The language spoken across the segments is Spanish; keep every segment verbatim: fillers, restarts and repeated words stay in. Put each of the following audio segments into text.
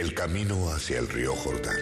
El camino hacia el río Jordán.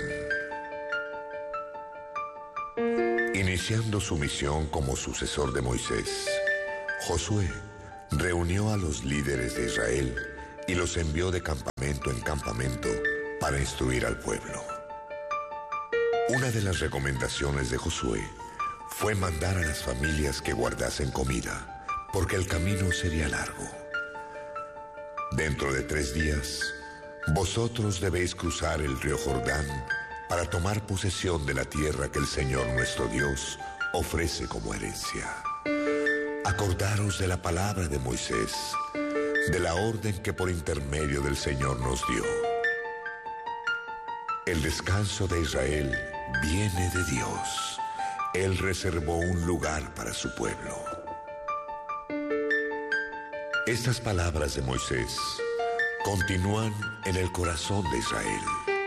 Iniciando su misión como sucesor de Moisés, Josué reunió a los líderes de Israel y los envió de campamento en campamento para instruir al pueblo. Una de las recomendaciones de Josué fue mandar a las familias que guardasen comida, porque el camino sería largo. Dentro de tres días, vosotros debéis cruzar el río Jordán para tomar posesión de la tierra que el Señor nuestro Dios ofrece como herencia. Acordaros de la palabra de Moisés, de la orden que por intermedio del Señor nos dio. El descanso de Israel viene de Dios. Él reservó un lugar para su pueblo. Estas palabras de Moisés continúan en el corazón de Israel.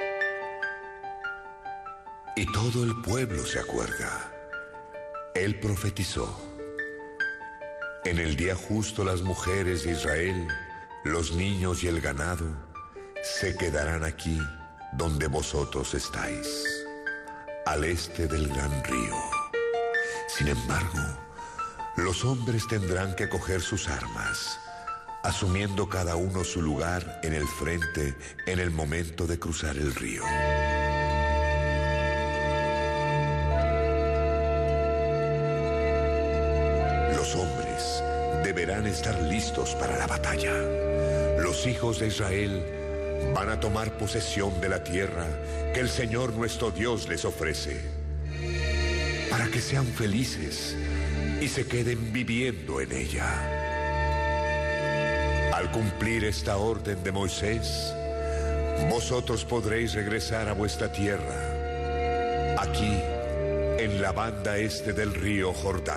Y todo el pueblo se acuerda. Él profetizó: en el día justo las mujeres de Israel, los niños y el ganado, se quedarán aquí donde vosotros estáis, al este del gran río. Sin embargo, los hombres tendrán que coger sus armas, asumiendo cada uno su lugar en el frente en el momento de cruzar el río. Los hombres deberán estar listos para la batalla. Los hijos de Israel van a tomar posesión de la tierra que el Señor nuestro Dios les ofrece, para que sean felices y se queden viviendo en ella. Al cumplir esta orden de Moisés, vosotros podréis regresar a vuestra tierra, aquí, en la banda este del río Jordán.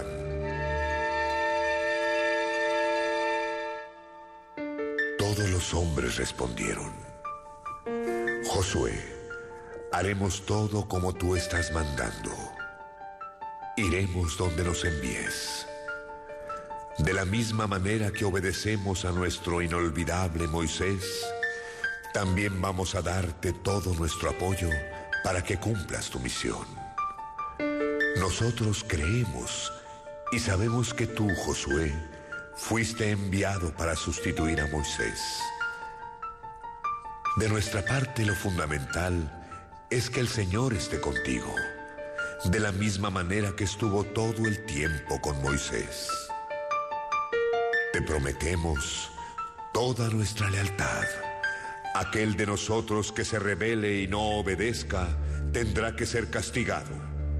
Todos los hombres respondieron: Josué, haremos todo como tú estás mandando. Iremos donde nos envíes. De la misma manera que obedecemos a nuestro inolvidable Moisés, también vamos a darte todo nuestro apoyo para que cumplas tu misión. Nosotros creemos y sabemos que tú, Josué, fuiste enviado para sustituir a Moisés. De nuestra parte, lo fundamental es que el Señor esté contigo, de la misma manera que estuvo todo el tiempo con Moisés. Te prometemos toda nuestra lealtad. Aquel de nosotros que se rebele y no obedezca tendrá que ser castigado.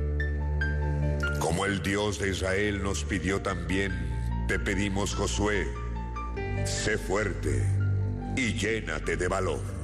Como el Dios de Israel nos pidió también, te pedimos, Josué, sé fuerte y llénate de valor.